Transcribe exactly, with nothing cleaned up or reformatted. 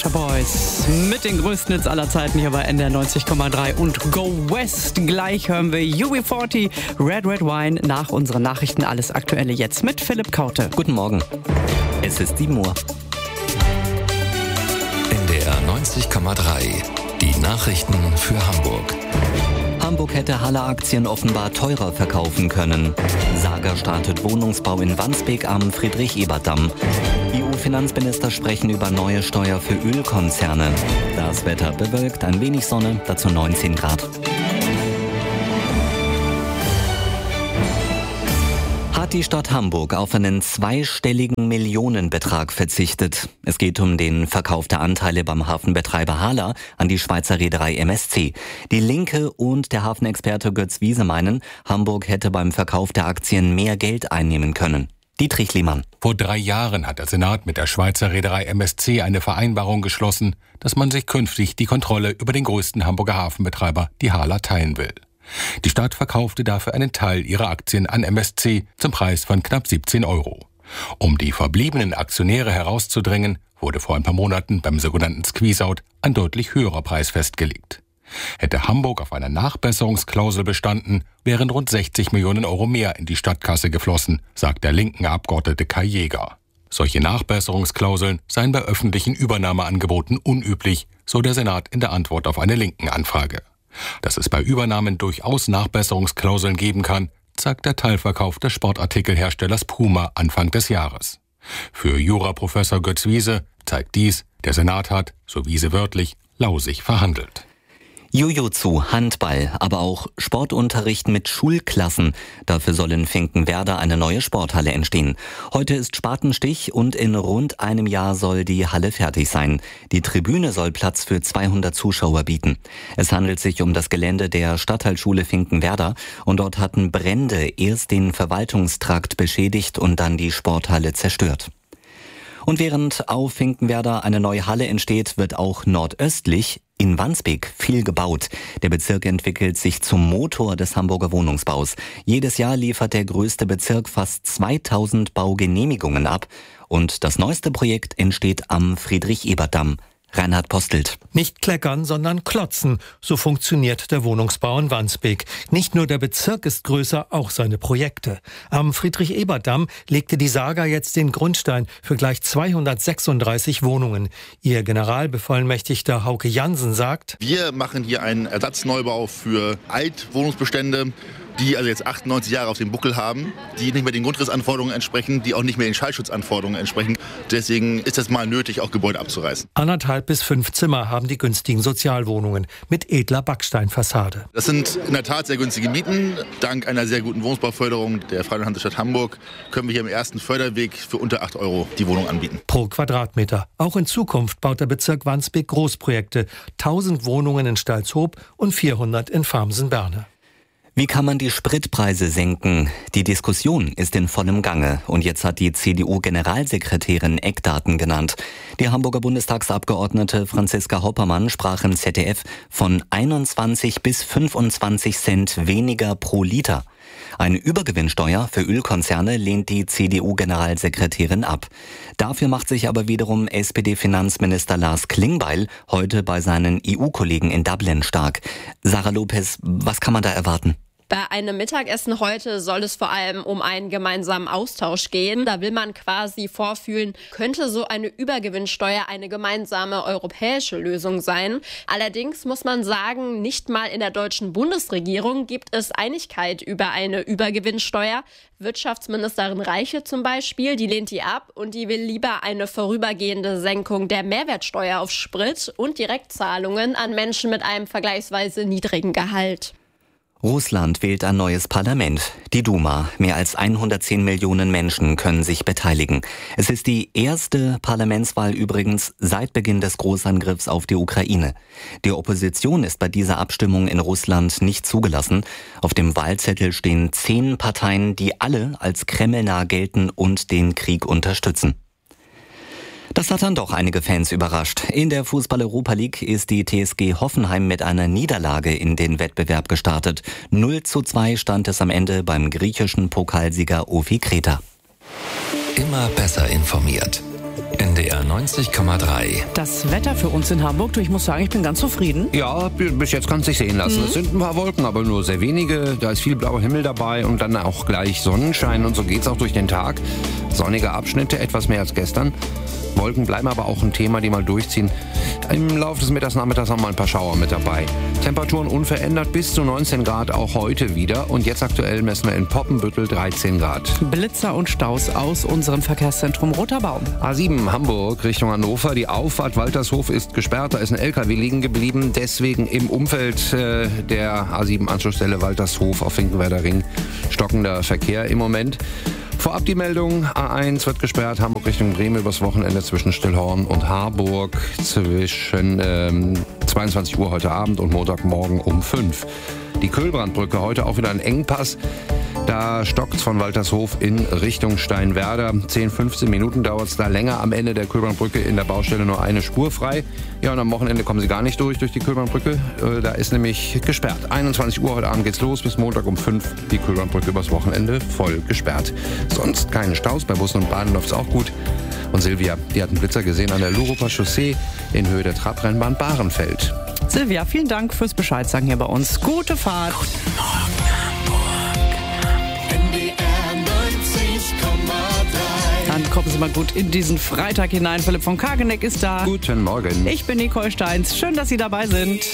Nature Boys mit den größten Hits aller Zeiten hier bei N D R neunzig Komma drei und Go West. Gleich hören wir U B vierzig, Red Red Wine nach unseren Nachrichten. Alles Aktuelle jetzt mit Philipp Kaute. Guten Morgen. Es ist sieben Uhr. N D R neunzig Komma drei. Die Nachrichten für Hamburg. Hamburg hätte Haller-Aktien offenbar teurer verkaufen können. Saga startet Wohnungsbau in Wandsbek am Friedrich-Ebert-Damm. E U-Finanzminister sprechen über neue Steuer für Ölkonzerne. Das Wetter bewölkt, ein wenig Sonne, dazu neunzehn Grad. Hat die Stadt Hamburg auf einen zweistelligen Millionenbetrag verzichtet. Es geht um den Verkauf der Anteile beim Hafenbetreiber Hala an die Schweizer Reederei M S C. Die Linke und der Hafenexperte Götz Wiese meinen, Hamburg hätte beim Verkauf der Aktien mehr Geld einnehmen können. Dietrich Lehmann. Vor drei Jahren hat der Senat mit der Schweizer Reederei M S C eine Vereinbarung geschlossen, dass man sich künftig die Kontrolle über den größten Hamburger Hafenbetreiber, die Hala, teilen will. Die Stadt verkaufte dafür einen Teil ihrer Aktien an M S C zum Preis von knapp siebzehn Euro. Um die verbliebenen Aktionäre herauszudrängen, wurde vor ein paar Monaten beim sogenannten Squeeze-Out ein deutlich höherer Preis festgelegt. Hätte Hamburg auf einer Nachbesserungsklausel bestanden, wären rund sechzig Millionen Euro mehr in die Stadtkasse geflossen, sagt der linken Abgeordnete Kai Jäger. Solche Nachbesserungsklauseln seien bei öffentlichen Übernahmeangeboten unüblich, so der Senat in der Antwort auf eine linken Anfrage. Dass es bei Übernahmen durchaus Nachbesserungsklauseln geben kann, zeigt der Teilverkauf des Sportartikelherstellers Puma Anfang des Jahres. Für Juraprofessor Götz Wiese zeigt dies, der Senat hat, so Wiese wörtlich, lausig verhandelt. Jujutsu, Handball, aber auch Sportunterricht mit Schulklassen. Dafür soll in Finkenwerder eine neue Sporthalle entstehen. Heute ist Spatenstich und in rund einem Jahr soll die Halle fertig sein. Die Tribüne soll Platz für zweihundert Zuschauer bieten. Es handelt sich um das Gelände der Stadtteilschule Finkenwerder und dort hatten Brände erst den Verwaltungstrakt beschädigt und dann die Sporthalle zerstört. Und während auf Finkenwerder eine neue Halle entsteht, wird auch nordöstlich in Wandsbek viel gebaut. Der Bezirk entwickelt sich zum Motor des Hamburger Wohnungsbaus. Jedes Jahr liefert der größte Bezirk fast zweitausend Baugenehmigungen ab. Und das neueste Projekt entsteht am Friedrich-Ebert-Damm. Reinhard Postelt. Nicht kleckern, sondern klotzen. So funktioniert der Wohnungsbau in Wandsbek. Nicht nur der Bezirk ist größer, auch seine Projekte. Am Friedrich-Ebert-Damm legte die Saga jetzt den Grundstein für gleich zweihundertsechsunddreißig Wohnungen. Ihr Generalbevollmächtigter Hauke Jansen sagt: Wir machen hier einen Ersatzneubau für Altwohnungsbestände, die also jetzt achtundneunzig Jahre auf dem Buckel haben, die nicht mehr den Grundrissanforderungen entsprechen, die auch nicht mehr den Schallschutzanforderungen entsprechen. Deswegen ist es mal nötig, auch Gebäude abzureißen. Anderthalb bis fünf Zimmer haben die günstigen Sozialwohnungen mit edler Backsteinfassade. Das sind in der Tat sehr günstige Mieten. Dank einer sehr guten Wohnungsbauförderung der Freien Hansestadt Hamburg können wir hier im ersten Förderweg für unter acht Euro die Wohnung anbieten. Pro Quadratmeter. Auch in Zukunft baut der Bezirk Wandsbek Großprojekte. tausend Wohnungen in Stalzhoop und vierhundert in Farmsen-Berne. Wie kann man die Spritpreise senken? Die Diskussion ist in vollem Gange. Und jetzt hat die C D U-Generalsekretärin Eckdaten genannt. Die Hamburger Bundestagsabgeordnete Franziska Hoppermann sprach im Z D F von einundzwanzig bis fünfundzwanzig Cent weniger pro Liter. Eine Übergewinnsteuer für Ölkonzerne lehnt die C D U-Generalsekretärin ab. Dafür macht sich aber wiederum S P D-Finanzminister Lars Klingbeil heute bei seinen E U-Kollegen in Dublin stark. Sarah Lopez, was kann man da erwarten? Bei einem Mittagessen heute soll es vor allem um einen gemeinsamen Austausch gehen. Da will man quasi vorfühlen, könnte so eine Übergewinnsteuer eine gemeinsame europäische Lösung sein. Allerdings muss man sagen, nicht mal in der deutschen Bundesregierung gibt es Einigkeit über eine Übergewinnsteuer. Wirtschaftsministerin Reiche zum Beispiel, die lehnt die ab und die will lieber eine vorübergehende Senkung der Mehrwertsteuer auf Sprit und Direktzahlungen an Menschen mit einem vergleichsweise niedrigen Gehalt. Russland wählt ein neues Parlament, die Duma. Mehr als hundertzehn Millionen Menschen können sich beteiligen. Es ist die erste Parlamentswahl übrigens seit Beginn des Großangriffs auf die Ukraine. Die Opposition ist bei dieser Abstimmung in Russland nicht zugelassen. Auf dem Wahlzettel stehen zehn Parteien, die alle als kremlnah gelten und den Krieg unterstützen. Das hat dann doch einige Fans überrascht. In der Fußball-Europa League ist die T S G Hoffenheim mit einer Niederlage in den Wettbewerb gestartet. null zu zwei stand es am Ende beim griechischen Pokalsieger O F I Kreta. Immer besser informiert. N D R neunzig Komma drei. Das Wetter für uns in Hamburg, du, ich muss sagen, ich bin ganz zufrieden. Ja, bis jetzt kann es sich sehen lassen. Mhm. Es sind ein paar Wolken, aber nur sehr wenige. Da ist viel blauer Himmel dabei und dann auch gleich Sonnenschein. Und so geht's auch durch den Tag. Sonnige Abschnitte, etwas mehr als gestern. Wolken bleiben aber auch ein Thema, die mal durchziehen. Im Laufe des Mittags, Nachmittags haben wir ein paar Schauer mit dabei. Temperaturen unverändert bis zu neunzehn Grad auch heute wieder. Und jetzt aktuell messen wir in Poppenbüttel dreizehn Grad. Blitzer und Staus aus unserem Verkehrszentrum Roter Baum. A sieben Hamburg Richtung Hannover. Die Auffahrt Waltershof ist gesperrt. Da ist ein L K W liegen geblieben. Deswegen im Umfeld äh, der A sieben Anschlussstelle Waltershof auf Finkenwerder Ring stockender Verkehr im Moment. Vorab die Meldung, A eins wird gesperrt, Hamburg Richtung Bremen übers Wochenende zwischen Stillhorn und Harburg zwischen ähm, zweiundzwanzig Uhr heute Abend und Montagmorgen um fünf. Die Köhlbrandbrücke heute auch wieder ein Engpass. Da stockt's von Waltershof in Richtung Steinwerder. zehn, fünfzehn Minuten dauert's da länger. Am Ende der Köhlbrandbrücke in der Baustelle nur eine Spur frei. Ja, und am Wochenende kommen sie gar nicht durch, durch die Köhlbrandbrücke. Äh, da ist nämlich gesperrt. einundzwanzig Uhr heute Abend geht's los, bis Montag um fünf. Die Köhlbrandbrücke übers Wochenende voll gesperrt. Sonst keine Staus, bei Bussen und Bahnen läuft's auch gut. Und Silvia, die hat einen Blitzer gesehen an der Luruper Chaussee in Höhe der Trabrennbahn Bahrenfeld. Silvia, vielen Dank fürs Bescheid sagen hier bei uns. Gute Fahrt. Guten Morgen, Hamburg. N D R neunzig Komma drei. Dann kommen Sie mal gut in diesen Freitag hinein. Philipp von Kageneck ist da. Guten Morgen. Ich bin Nicole Steins. Schön, dass Sie dabei sind.